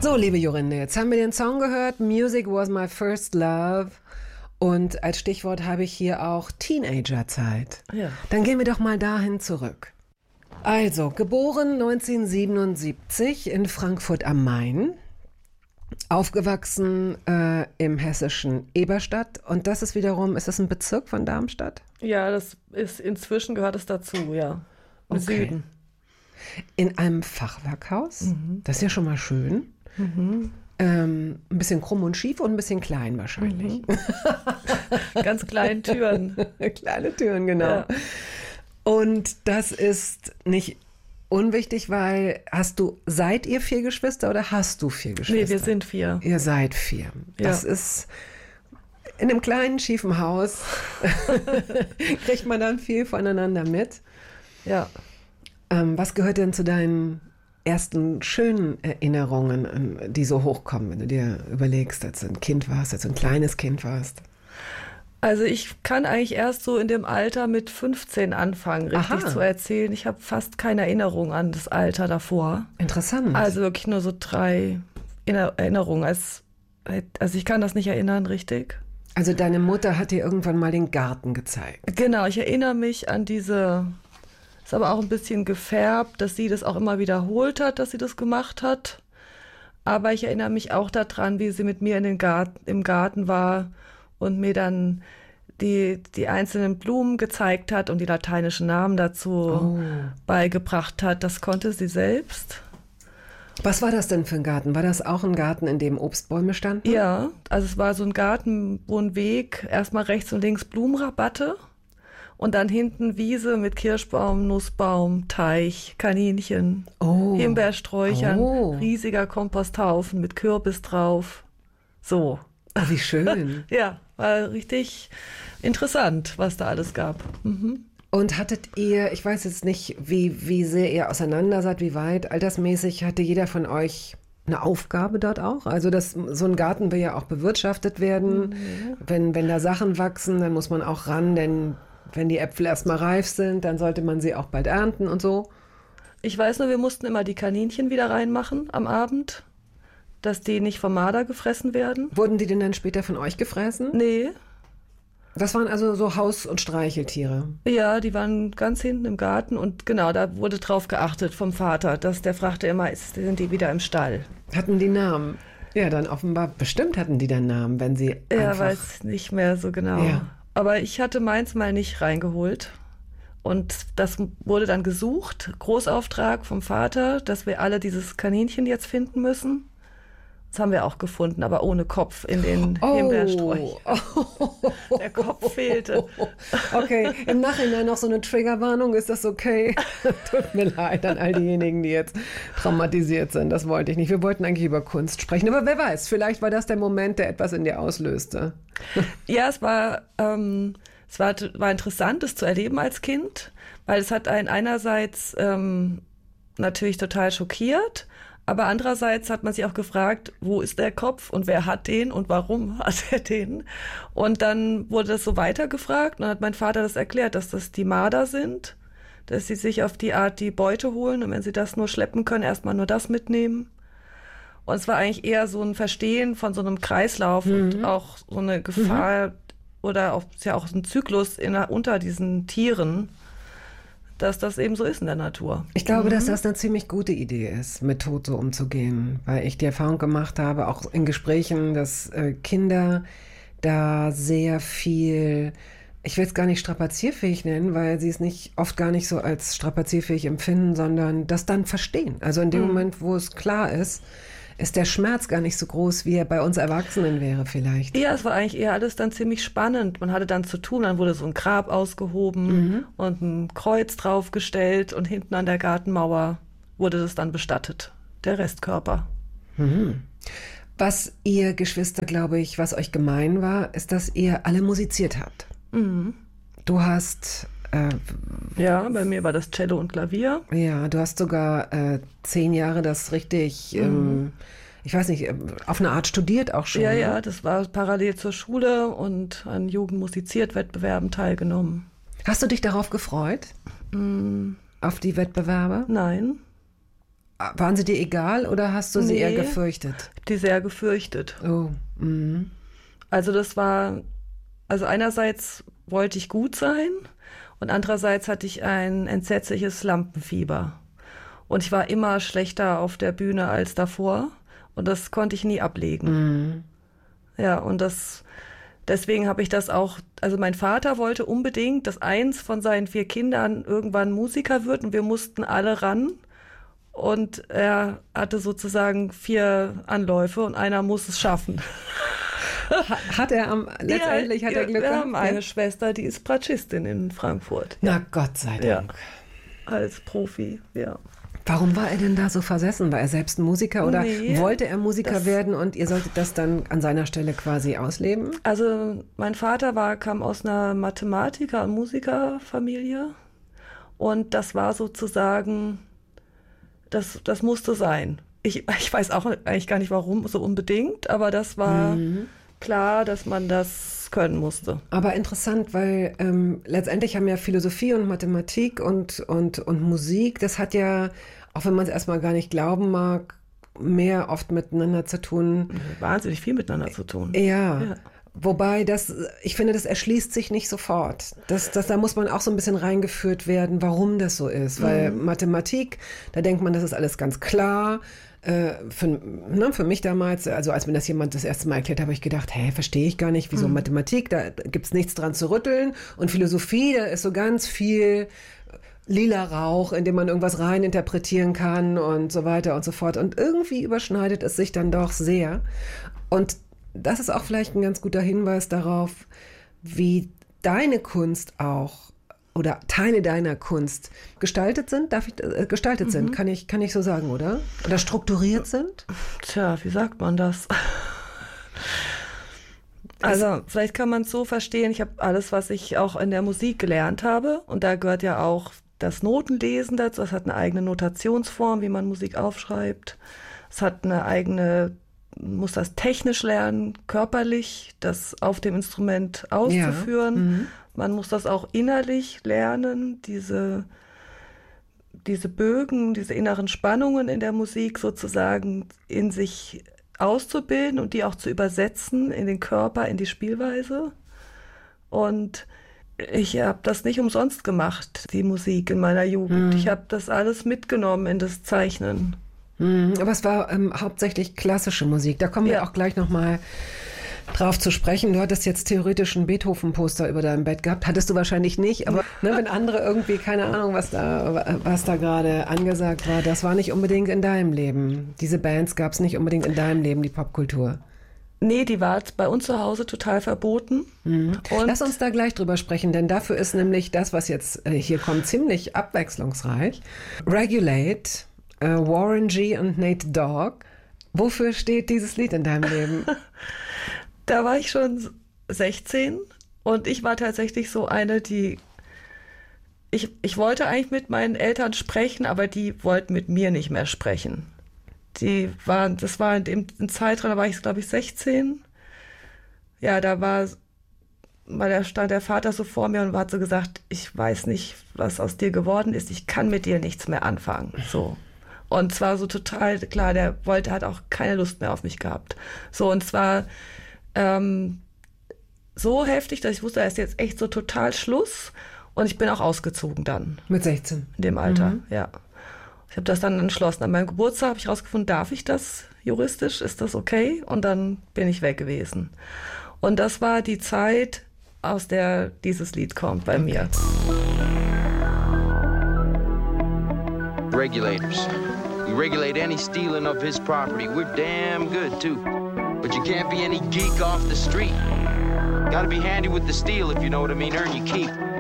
So, liebe Jorinde, jetzt haben wir den Song gehört, Music was my first love. Und als Stichwort habe ich hier auch Teenagerzeit. Ja. Dann gehen wir doch mal dahin zurück. Also, geboren 1977 in Frankfurt am Main, aufgewachsen im hessischen Eberstadt. Und das ist wiederum, ist das ein Bezirk von Darmstadt? Ja, das ist inzwischen gehört es dazu, ja. Im Süden. In einem Fachwerkhaus, das ist ja schon mal schön. Ein bisschen krumm und schief und ein bisschen klein wahrscheinlich. Ganz kleinen Türen. Kleine Türen, genau. Ja. Und das ist nicht unwichtig, weil seid ihr 4 Geschwister oder hast du 4 Geschwister? Nee, wir sind 4. Ihr seid 4. Das ist in einem kleinen, schiefen Haus, kriegt man dann viel voneinander mit. Ja. Was gehört denn zu deinen ersten schönen Erinnerungen, die so hochkommen, wenn du dir überlegst, als du ein Kind warst, als du ein kleines Kind warst? Also ich kann eigentlich erst so in dem Alter mit 15 anfangen, richtig zu erzählen. Ich habe fast keine Erinnerung an das Alter davor. Interessant. Also wirklich nur so 3 Erinnerungen. Also ich kann das nicht erinnern, richtig. Also deine Mutter hat dir irgendwann mal den Garten gezeigt. Genau, ich erinnere mich an diese, ist aber auch ein bisschen gefärbt, dass sie das auch immer wiederholt hat, dass sie das gemacht hat. Aber ich erinnere mich auch daran, wie sie mit mir im Garten war und mir dann die einzelnen Blumen gezeigt hat und die lateinischen Namen dazu beigebracht hat. Das konnte sie selbst. Was war das denn für ein Garten? War das auch ein Garten, in dem Obstbäume standen? Ja, also es war so ein Garten, wo ein Weg, erstmal rechts und links Blumenrabatte und dann hinten Wiese mit Kirschbaum, Nussbaum, Teich, Kaninchen, Himbeersträuchern, riesiger Komposthaufen mit Kürbis drauf. So. Oh, wie schön. Ja, war richtig interessant, was da alles gab. Und hattet ihr, ich weiß jetzt nicht, wie sehr ihr auseinander seid, wie weit, altersmäßig, hatte jeder von euch eine Aufgabe dort auch? Also so ein Garten will ja auch bewirtschaftet werden. Wenn da Sachen wachsen, dann muss man auch ran, denn wenn die Äpfel erstmal reif sind, dann sollte man sie auch bald ernten und so. Ich weiß nur, wir mussten immer die Kaninchen wieder reinmachen am Abend, dass die nicht vom Marder gefressen werden. Wurden die denn dann später von euch gefressen? Nee. Das waren also so Haus- und Streicheltiere? Ja, die waren ganz hinten im Garten und genau, da wurde drauf geachtet vom Vater, dass der fragte immer, sind die wieder im Stall? Hatten die Namen? Ja, dann offenbar, bestimmt hatten die dann Namen, wenn sie einfach... weiß nicht mehr so genau. Ja. Aber ich hatte meins mal nicht reingeholt. Und das wurde dann gesucht, Großauftrag vom Vater, dass wir alle dieses Kaninchen jetzt finden müssen. Das haben wir auch gefunden, aber ohne Kopf in den Himbeersträuchern. Der Kopf fehlte. Okay, im Nachhinein noch so eine Triggerwarnung, ist das okay? Tut mir leid an all diejenigen, die jetzt traumatisiert sind. Das wollte ich nicht. Wir wollten eigentlich über Kunst sprechen, aber wer weiß, vielleicht war das der Moment, der etwas in dir auslöste. Ja, es war interessant, das zu erleben als Kind, weil es hat einen einerseits natürlich total schockiert, aber andererseits hat man sich auch gefragt, wo ist der Kopf und wer hat den und warum hat er den? Und dann wurde das so weitergefragt und dann hat mein Vater das erklärt, dass das die Marder sind, dass sie sich auf die Art die Beute holen und wenn sie das nur schleppen können, erstmal nur das mitnehmen. Und es war eigentlich eher so ein Verstehen von so einem Kreislauf und auch so eine Gefahr oder auch, ist ja auch ein Zyklus unter diesen Tieren, dass das eben so ist in der Natur. Ich glaube, dass das eine ziemlich gute Idee ist, mit Tod so umzugehen, weil ich die Erfahrung gemacht habe, auch in Gesprächen, dass Kinder da sehr viel, ich will es gar nicht strapazierfähig nennen, weil sie es oft gar nicht so als strapazierfähig empfinden, sondern das dann verstehen. Also in dem Moment, wo es klar ist der Schmerz gar nicht so groß, wie er bei uns Erwachsenen wäre vielleicht. Ja, es war eigentlich eher alles dann ziemlich spannend. Man hatte dann zu tun, dann wurde so ein Grab ausgehoben und ein Kreuz draufgestellt und hinten an der Gartenmauer wurde das dann bestattet, der Restkörper. Was ihr Geschwister, glaube ich, was euch gemein war, ist, dass ihr alle musiziert habt. Du hast... ja, bei mir war das Cello und Klavier. Ja, du hast sogar 10 Jahre das richtig, ich weiß nicht, auf eine Art studiert auch schon. Ja, ne? ja, das war parallel zur Schule und an Jugendmusiziert-Wettbewerben teilgenommen. Hast du dich darauf gefreut? Auf die Wettbewerbe? Nein. waren sie dir egal oder hast du sie eher gefürchtet? Die sehr gefürchtet. Oh, Also also einerseits wollte ich gut sein und andererseits hatte ich ein entsetzliches Lampenfieber. Und ich war immer schlechter auf der Bühne als davor und das konnte ich nie ablegen. Ja, und deswegen habe ich das auch, also mein Vater wollte unbedingt, dass eins von seinen 4 Kindern irgendwann Musiker wird und wir mussten alle ran. Und er hatte sozusagen 4 Anläufe und einer muss es schaffen. Letztendlich hat er Glück Wir gehabt? haben eine Schwester, die ist Bratschistin in Frankfurt. Na Gott sei Dank. Ja, als Profi, ja. Warum war er denn da so versessen? War er selbst ein Musiker oder Nee, wollte er Musiker werden und ihr solltet das dann an seiner Stelle quasi ausleben? Also mein Vater kam aus einer Mathematiker- und Musikerfamilie und das war sozusagen, das musste sein. Ich weiß auch eigentlich gar nicht, warum so unbedingt, aber das war klar, dass man das können musste. Aber interessant, weil letztendlich haben ja Philosophie und Mathematik und Musik, das hat ja, auch wenn man es erstmal gar nicht glauben mag, mehr oft miteinander zu tun. Wahnsinnig viel miteinander zu tun. Ja. Wobei ich finde, das erschließt sich nicht sofort. Da muss man auch so ein bisschen reingeführt werden, warum das so ist. Weil Mathematik, da denkt man, das ist alles ganz klar. Für mich damals, also als mir das jemand das erste Mal erklärt hat, habe ich gedacht, verstehe ich gar nicht, wieso Mathematik, da gibt's nichts dran zu rütteln. Und Philosophie, da ist so ganz viel lila Rauch, in dem man irgendwas rein interpretieren kann und so weiter und so fort. Und irgendwie überschneidet es sich dann doch sehr. Und das ist auch vielleicht ein ganz guter Hinweis darauf, wie deine Kunst auch oder Teile deiner Kunst gestaltet sind, sind, kann ich so sagen, oder? Oder strukturiert sind? Tja, wie sagt man das? Also vielleicht kann man es so verstehen, ich habe alles, was ich auch in der Musik gelernt habe und da gehört ja auch das Notenlesen dazu, das hat eine eigene Notationsform, wie man Musik aufschreibt. Es hat eine eigene, muss das technisch lernen, körperlich, das auf dem Instrument auszuführen. Ja. Man muss das auch innerlich lernen, diese Bögen, diese inneren Spannungen in der Musik sozusagen in sich auszubilden und die auch zu übersetzen in den Körper, in die Spielweise. Und ich habe das nicht umsonst gemacht, die Musik in meiner Jugend. Ich habe das alles mitgenommen in das Zeichnen. Aber es war hauptsächlich klassische Musik. Da kommen wir auch gleich nochmal drauf zu sprechen. Du hattest jetzt theoretisch ein Beethoven-Poster über deinem Bett gehabt. Hattest du wahrscheinlich nicht, aber wenn andere irgendwie, keine Ahnung, was da gerade angesagt war, das war nicht unbedingt in deinem Leben. Diese Bands gab es nicht unbedingt in deinem Leben, die Popkultur. Nee, die war bei uns zu Hause total verboten. Und lass uns da gleich drüber sprechen, denn dafür ist nämlich das, was jetzt hier kommt, ziemlich abwechslungsreich. Regulate, Warren G. und Nate Dogg. Wofür steht dieses Lied in deinem Leben? Da war ich schon 16 und ich war tatsächlich so eine, die ich wollte eigentlich mit meinen Eltern sprechen, aber die wollten mit mir nicht mehr sprechen. Das war in dem Zeitraum, da war ich, glaube ich, 16. Ja, da stand der Vater so vor mir und hat so gesagt, ich weiß nicht, was aus dir geworden ist, ich kann mit dir nichts mehr anfangen. So. Und zwar so total klar, hat auch keine Lust mehr auf mich gehabt. So, und zwar so heftig, dass ich wusste, da ist jetzt echt so total Schluss. Und ich bin auch ausgezogen dann. Mit 16? In dem Alter, ja. Ich habe das dann entschlossen. An meinem Geburtstag habe ich rausgefunden, darf ich das juristisch? Ist das okay? Und dann bin ich weg gewesen. Und das war die Zeit, aus der dieses Lied kommt bei mir. Regulators. We regulate any stealing of his property. We're damn good, too. But you can't be any geek off the street. Gotta be handy with the steel, if you know what I mean. Earn your keep.